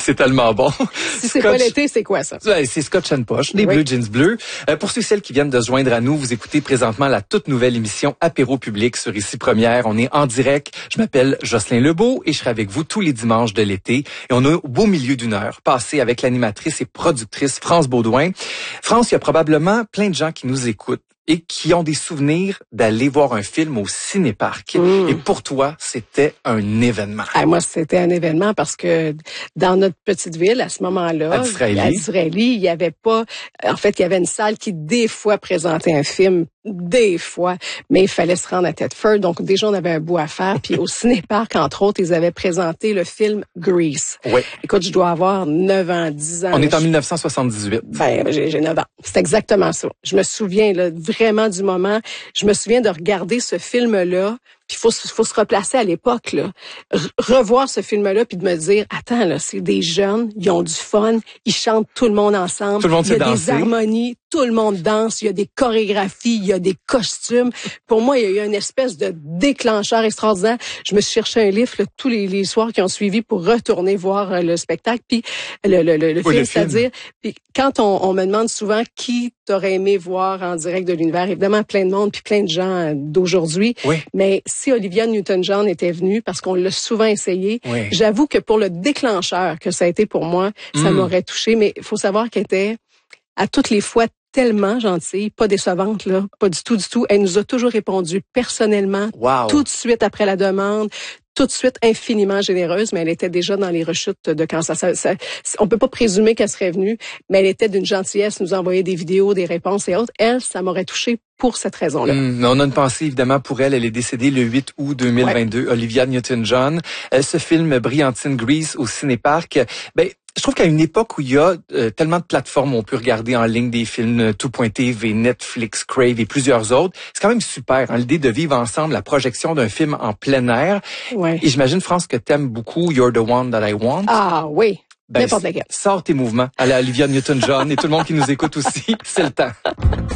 C'est tellement bon. Si c'est pas l'été, c'est quoi ça? Ouais, c'est Scotch and Poche, des bleus jeans bleus. Pour ceux et celles qui viennent de se joindre à nous, vous écoutez présentement la toute nouvelle émission Apéro Public sur Ici Première. On est en direct. Je m'appelle Jocelyn Lebeau et je serai avec vous tous les dimanches de l'été. Et on a au beau milieu d'une heure passée avec l'animatrice et productrice France Baudouin. France, il y a probablement plein de gens qui nous écoutent et qui ont des souvenirs d'aller voir un film au cinéparc. Et pour toi, c'était un événement. Moi, c'était un événement parce que dans notre petite ville, à ce moment-là, à Disraeli, il y avait pas... En fait, il y avait une salle qui, des fois, présentait un film, des fois, mais il fallait se rendre à Thetford. Donc, déjà, on avait un bout à faire. Puis au cinéparc, entre autres, ils avaient présenté le film Grease. Oui. Écoute, je dois avoir 9 ans, 10 ans. On est en 1978. J'ai 9 ans. C'est exactement ça. Je me souviens là, vraiment du moment. Je me souviens de regarder ce film-là. Puis faut se replacer à l'époque là, revoir ce film-là puis de me dire attends là, c'est des jeunes, ils ont du fun, ils chantent tout le monde ensemble, tout le monde il y a des harmonies, tout le monde danse, il y a des chorégraphies, il y a des costumes. Pour moi, il y a eu une espèce de déclencheur extraordinaire. Je me suis cherché un livre là, tous les soirs qui ont suivi pour retourner voir le spectacle puis le film, c'est-à-dire puis quand on me demande souvent qui t'aurais aimé voir en direct de l'univers, évidemment plein de monde puis plein de gens d'aujourd'hui, mais si Olivia Newton-John était venue, parce qu'on l'a souvent essayé, j'avoue que pour le déclencheur que ça a été pour moi, ça m'aurait touché. Mais il faut savoir qu'elle était à toutes les fois tellement gentille, pas décevante, là, pas du tout, du tout. Elle nous a toujours répondu personnellement, tout de suite après la demande, tout de suite infiniment généreuse, mais elle était déjà dans les rechutes de cancer. On peut pas présumer qu'elle serait venue, mais elle était d'une gentillesse, nous envoyer des vidéos, des réponses et autres. Elle, ça m'aurait touchée pour cette raison-là. On a une pensée évidemment pour elle. Elle est décédée le 8 août 2022. Olivia Newton-John. Ce film Brillantine Grease au cinéparc. Je trouve qu'à une époque où il y a tellement de plateformes où on peut regarder en ligne des films, tout.tv, Netflix, Crave et plusieurs autres, c'est quand même super, hein, l'idée de vivre ensemble la projection d'un film en plein air. Et j'imagine, France, que t'aimes beaucoup You're the One That I Want. Ah oui, n'importe laquelle. Sors tes mouvements à la Olivia Newton-John et tout le monde qui nous écoute aussi, c'est le temps.